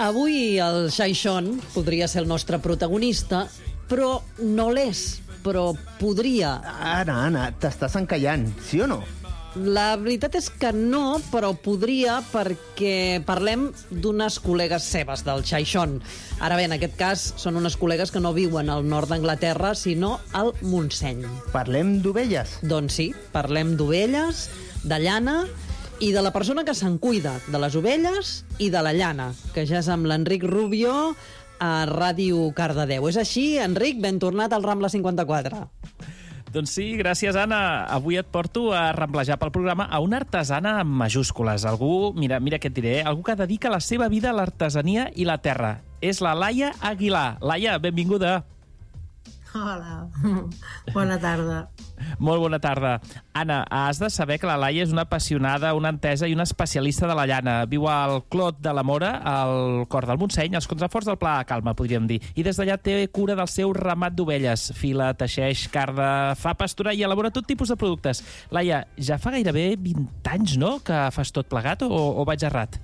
Avui el Xaixón podria ser el nostre protagonista, però no l'és, però podria. Anna, t'estàs encallant, sí o no? La veritat és que no, però podria, perquè parlem d'unes col·legues seves, del Xaixón. Ara bé, en aquest cas, són unes col·legues que no viuen al nord d'Anglaterra, sinó al Montseny. Parlem d'ovelles? Doncs sí, parlem d'ovelles, de llana i de la persona que se'n cuida, de les ovelles i de la llana, que ja és amb l'Enric Rubio a Ràdio Cardedeu. És així, Enric? Ben tornat al Rambla 54. Doncs sí, gràcies, Anna. Avui et porto a ramblejar pel programa a una artesana amb majúscules. Algú, mira què et diré, algú que dedica la seva vida a l'artesania i la terra. És la Laia Aguilar. Laia, benvinguda. Hola, bona tarda. Molt bona tarda. Anna, has de saber que la Laia és una apassionada, una entesa i una especialista de la llana. Viu al Clot de la Mora, al cor del Montseny, als contraforts del Pla de Calma, podríem dir. I des d'allà té cura del seu ramat d'ovelles. Fila, teixeix, carda, fa pasturar i elabora tot tipus de productes. Laia, ja fa gairebé 20 anys, no?, que fas tot plegat o vaig errat?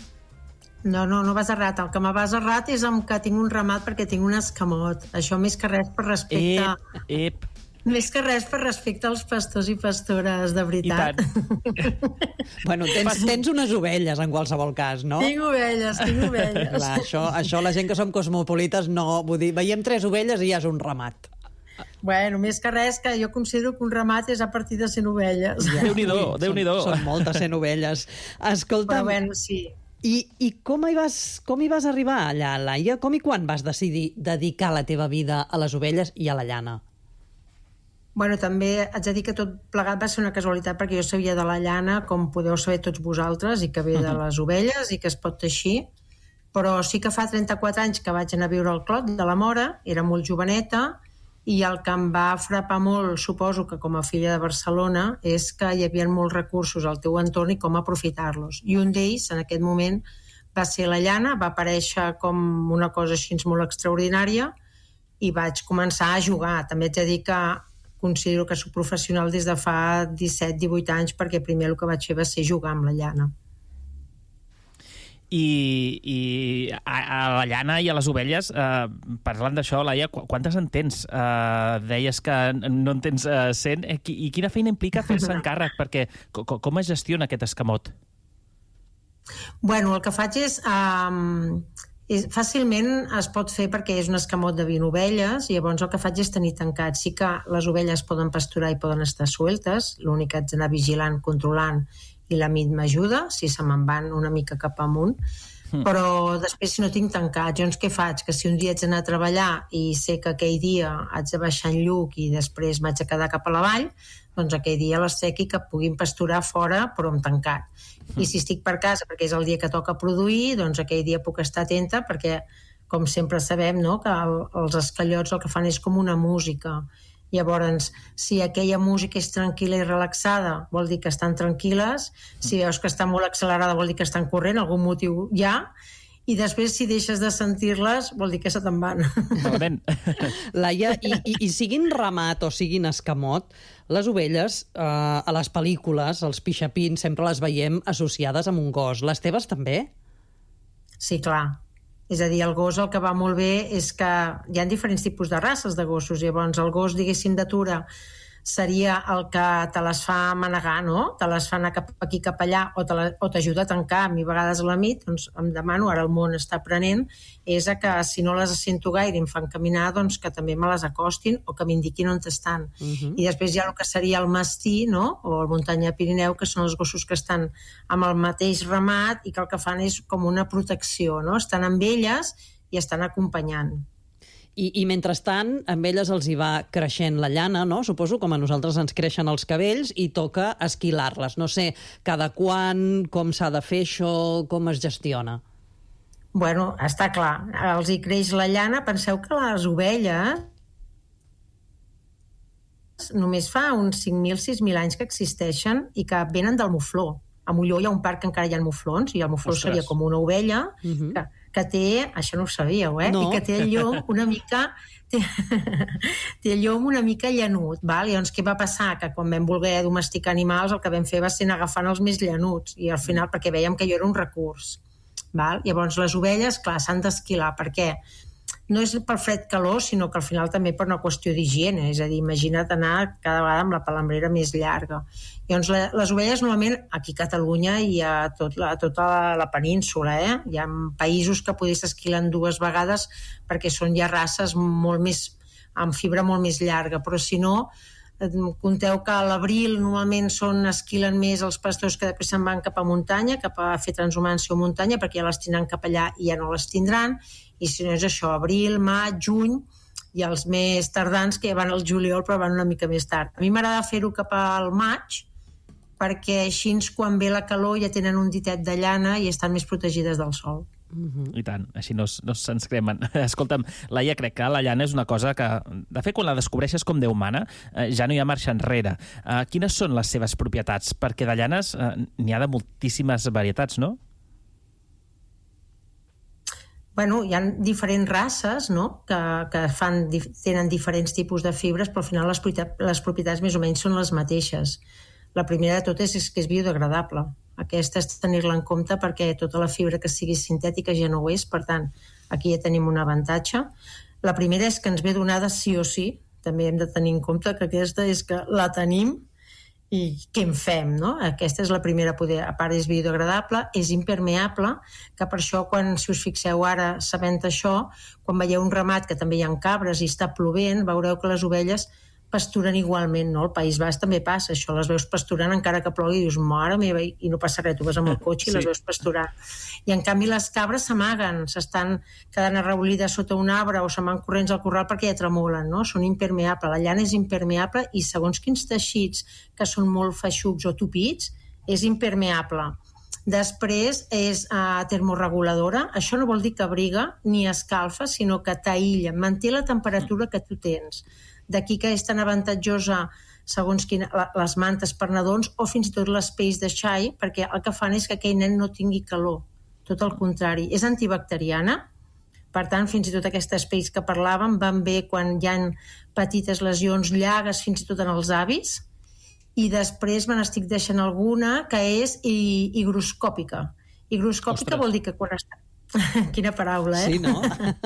No vas errat. El que me vas errat és amb que tinc un ramat perquè tinc un escamot. Això més que res per respecte... Més que res per respecte als pastors i pastores, de veritat. Bueno, tens unes ovelles, en qualsevol cas, no? Tinc ovelles. Clar, això la gent que som cosmopolites no... Vull dir, veiem 3 ovelles i ja és un ramat. Bueno, més que res, que jo considero que un ramat és a partir de 100 ovelles. Ja. Déu-n'hi-do. Són moltes 100 ovelles. Escolta'm... Però bueno, sí. I com hi vas arribar allà, Laia? Com i quan vas decidir dedicar la teva vida a les ovelles i a la llana? Bueno, també haig de dir que tot plegat va ser una casualitat perquè jo sabia de la llana, com podeu saber tots vosaltres, i que ve de les ovelles i que es pot teixir, però sí que fa 34 anys que vaig anar a viure al Clot de la Mora, era molt joveneta, i el que em va frapar molt, suposo que com a filla de Barcelona, és que hi havia molts recursos al teu entorn i com aprofitar-los. I un d'ells, en aquest moment, va ser la llana, va aparèixer com una cosa així molt extraordinària i vaig començar a jugar. També haig de dir que considero que soc professional des de fa 17-18 anys perquè primer el que vaig fer va ser jugar amb la llana. I a la llana i a les ovelles, parlant d'això, Laia, quantes en tens? Deies que no en tens 100. I quina feina implica fer-se encàrrec? Perquè com es gestiona aquest escamot? Bueno, el que faig és fàcilment es pot fer perquè és un escamot de 20 ovelles i llavors el que faig és tenir tancat. Sí que les ovelles poden pasturar i poden estar sueltes, l'únic que haig d'anar vigilant, controlant, i la mit m'ajuda, si se me'n van una mica cap amunt, però després si no tinc tancat, doncs què faig? Que si un dia haig d'anar a treballar i sé que aquell dia haig de baixar en lluc i després m'haig de quedar cap a la vall, doncs aquell dia les sequi que puguin pasturar fora però amb tancat. I si estic per casa perquè és el dia que toca produir, doncs aquell dia puc estar atenta perquè, com sempre sabem, no?, que els escallots el que fan és com una música. Llavors, si aquella música és tranquil·la i relaxada, vol dir que estan tranquil·les, si veus que està molt accelerada vol dir que estan corrent, algun motiu hi ha, i després si deixes de sentir-les vol dir que se te'n van. Laia, i siguin ramat o siguin escamot, les ovelles a les pel·lícules, els pixapins, sempre les veiem associades amb un gos. Les teves també? Sí, clar. És a dir, el gos el que va molt bé és que hi ha diferents tipus de races de gossos, llavors el gos, diguéssim, d'atura seria el que te les fa manegar, no? Te les fa anar cap aquí, cap allà, o t'ajuda a tancar. A mi a vegades a la nit, doncs em demano, ara el món està aprenent, és que si no les sento gaire i em fan caminar, doncs que també me les acostin o que m'indiquin on estan. I després hi ha el que seria el mastí, no?, o el muntanya Pirineu, que són els gossos que estan amb el mateix ramat i que el que fan és com una protecció, no? Estan amb elles i estan acompanyant. I mentrestant, amb elles els hi va creixent la llana, no? Suposo, com a nosaltres ens creixen els cabells i toca esquilar-les. No sé, cada quan, com s'ha de fer això, com es gestiona? Bueno, està clar, els hi creix la llana. Penseu que les ovelles només fa uns 5.000, 6.000 anys que existeixen i que venen del mufló. A Molló hi ha un parc que encara hi ha muflons i el mufló seria com una ovella que té, això no ho sabíeu, no. I que té el llom una mica té el llom una mica llanut, val? I llavors què va passar? Que quan vam voler domesticar animals el que vam fer va ser anar agafant els més llanuts i al final, perquè veiem que jo era un recurs, Val? Llavors, les ovelles, clar, s'han d'esquilar. Per què? No és pel fred calor, sinó que al final també per una qüestió d'higiene. És a dir, imagina't anar cada vegada amb la palambrera més llarga. Llavors, les ovelles normalment aquí a Catalunya i a tota la península, hi ha països que podries esquilar 2 vegades perquè són ja races molt més, amb fibra molt més llarga, però si no, compteu que a l'abril normalment esquilen més els pastors que després se'n van cap a muntanya, cap a fer transhumància o muntanya, perquè ja les tindran cap allà i ja no les tindran, i si no és això, abril, maig, juny, i els més tardans que ja van al juliol però van una mica més tard. A mi m'agrada fer-ho cap al maig, perquè així quan ve la calor ja tenen un ditet de llana i estan més protegides del sol. I tant, així no se'ns cremen. Escolta'm, Laia, crec que la llana és una cosa que, de fet, quan la descobreixes com Déu mana, ja no hi ha marxa enrere. Quines són les seves propietats? Perquè de llanes n'hi ha de moltíssimes varietats, no? Bueno, hi ha diferents races, no?, que tenen diferents tipus de fibres, però al final les propietats més o menys són les mateixes. La primera de totes és que és biodegradable. Aquesta és tenir-la en compte perquè tota la fibra que sigui sintètica ja no ho és, per tant, aquí ja tenim un avantatge. La primera és que ens ve donada sí o sí, també hem de tenir en compte que aquesta és que la tenim i què en fem, no? Aquesta és la primera poder. A part és biodegradable, és impermeable, que per això, si us fixeu ara sabent això, quan veieu un ramat que també hi ha cabres i està plovent, veureu que les ovelles pasturen igualment, no? Al País Basc també passa això, les veus pasturant encara que plogui i dius, mare meva, i no passa res, tu vas amb el cotxe i les veus pasturant. I en canvi les cabres s'amaguen, s'estan quedant arrebolides sota un arbre o se'n van corrents al corral perquè ja tremolen, no? Són impermeables, la llana és impermeable i segons quins teixits que són molt feixucs o tupits, és impermeable. Després és termorreguladora, això no vol dir que abriga ni escalfa, sinó que t'aïlla, manté la temperatura que tu tens. D'aquí que és tan avantatjosa segons les mantes per nadons o fins i tot les pells de xai, perquè el que fan és que aquell nen no tingui calor. Tot el contrari. És antibacteriana, per tant, fins i tot aquestes pells que parlàvem van bé quan hi ha petites lesions, llagues, fins i tot en els avis, i després me n'estic deixant alguna que és higroscòpica. Higroscòpica vol dir que quan està... Quina paraula, Sí, no?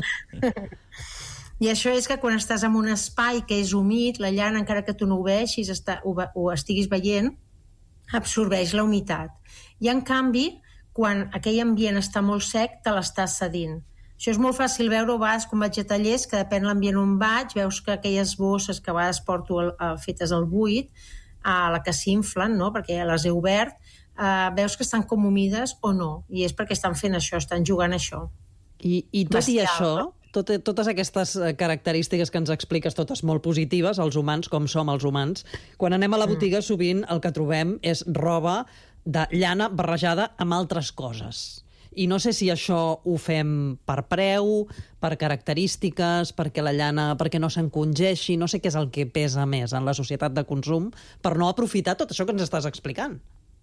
I això és que quan estàs en un espai que és humit, la llana, encara que tu no ho veixis o estiguis veient, absorbeix la humitat. I en canvi, quan aquell ambient està molt sec, te l'estàs cedint. Això és molt fàcil veure a vegades quan vaig a tallers, que depèn l'ambient on vaig, veus que aquelles bosses que a vegades porto fetes al buit, a la que s'inflen, no?, perquè les he obert, veus que estan com humides o no. I és perquè estan fent això, estan jugant a això. I tot i això, totes aquestes característiques que ens expliques, totes molt positives, els humans, com som els humans, quan anem a la botiga sovint el que trobem és roba de llana barrejada amb altres coses. I no sé si això ho fem per preu, per característiques, perquè la llana, perquè no s'encongeixi, no sé què és el que pesa més en la societat de consum, per no aprofitar tot això que ens estàs explicant.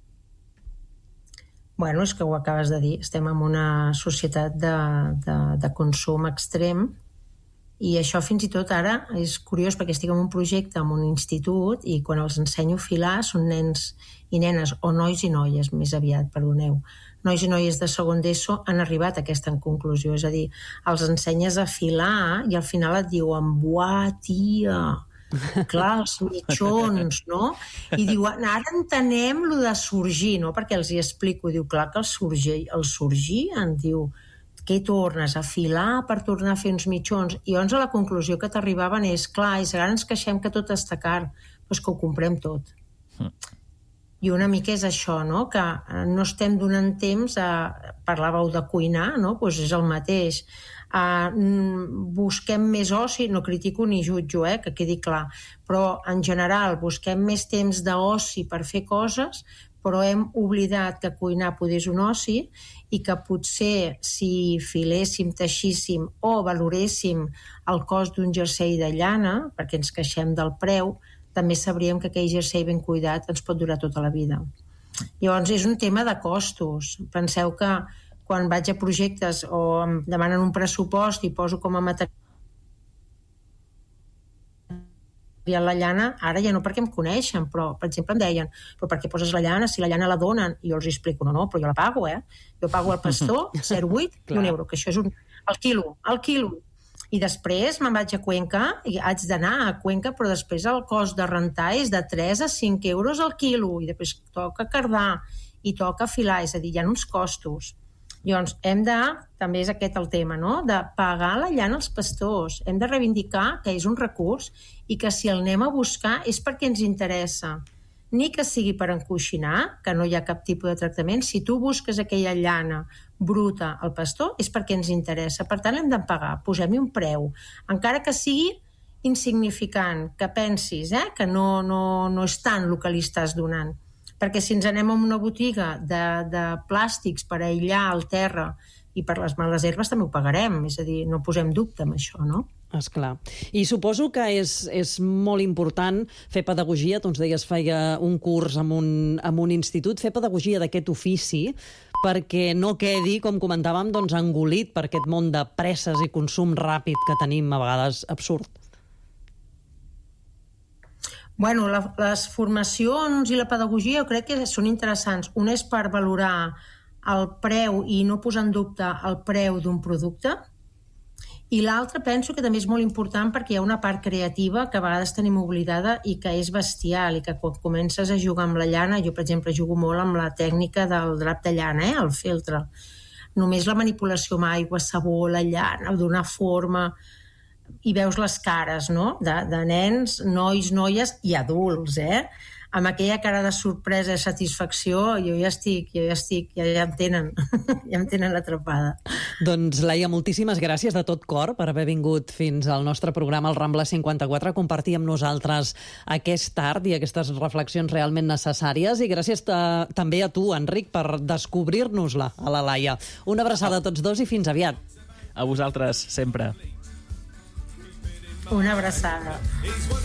Bueno, és que ho acabes de dir. Estem en una societat de consum extrem i això fins i tot ara és curiós perquè estic en un projecte en un institut i quan els ensenyo a filar són nens i nenes, o nois i noies, més aviat, perdoneu. Nois i noies de segon d'ESO han arribat a aquesta conclusió. És a dir, els ensenyes a filar i al final et diuen «Buah, tia!» clar, els mitjons, no? I diu, ara entenem lo de sorgir, no? Perquè els hi explico, diu, clar que el sorgir, em diu, què tornes a filar per tornar a fer uns mitjons? I llavors a la conclusió que t'arribaven és, clar, i ara ens queixem que tot està car, doncs que ho comprem tot. I una mica és això, no? Que no estem donant temps parlàveu de cuinar, no? Doncs és el mateix. Busquem més oci, no critico ni jutjo, que quedi clar, però en general busquem més temps d'oci per fer coses, però hem oblidat que cuinar poder és un oci i que potser si filéssim, teixíssim o valoréssim el cost d'un jersei de llana, perquè ens queixem del preu, també sabríem que aquell jersei ben cuidat ens pot durar tota la vida. Llavors és un tema de costos. Penseu que quan vaig a projectes o em demanen un pressupost i poso com a material havia la llana, ara ja no perquè em coneixen, però, per exemple, em deien, però per què poses la llana? Si la llana la donen. I jo els explico, no, però jo la pago, Jo pago al pastor 0,8 i €1, que això és el quilo. I després me'n vaig a Cuenca, i haig d'anar a Cuenca, però després el cost de rentar és de 3 a 5 euros al quilo, i després toca cardar, i toca filar, és a dir, hi ha uns costos. Llavors, també és aquest el tema, no?, de pagar la llana als pastors. Hem de reivindicar que és un recurs i que si el anem a buscar és perquè ens interessa. Ni que sigui per encoixinar, que no hi ha cap tipus de tractament. Si tu busques aquella llana bruta al pastor és perquè ens interessa. Per tant, hem de pagar, posem-hi un preu. Encara que sigui insignificant, que pensis que no és tant el que li estàs donant. Perquè si ens anem a una botiga de plàstics per aïllar el terra i per les males herbes també ho pagarem, és a dir, no posem dubte amb això, no? Esclar. I suposo que és molt important fer pedagogia, tu ens deies feia un curs en un institut, fer pedagogia d'aquest ofici perquè no quedi, com comentàvem, doncs engolit per aquest món de presses i consum ràpid que tenim a vegades absurd. Bueno, les formacions i la pedagogia jo crec que són interessants. Una és per valorar el preu i no posar en dubte el preu d'un producte, i l'altra penso que també és molt important perquè hi ha una part creativa que a vegades tenim oblidada i que és bestial, i que quan comences a jugar amb la llana, jo per exemple jugo molt amb la tècnica del drap de llana, el feltre. Només la manipulació amb aigua, sabó, la llana, donar forma, i veus les cares, no?, de nens, nois, noies i adults, amb aquella cara de sorpresa i satisfacció, jo ja em tenen l'atrapada. Doncs, Laia, moltíssimes gràcies de tot cor per haver vingut fins al nostre programa, el Rambla 54, a compartir amb nosaltres aquest art i aquestes reflexions realment necessàries, i gràcies també a tu, Enric, per descobrir-nos-la a la Laia. Una abraçada a tots dos i fins aviat. A vosaltres, sempre. Una abraçada.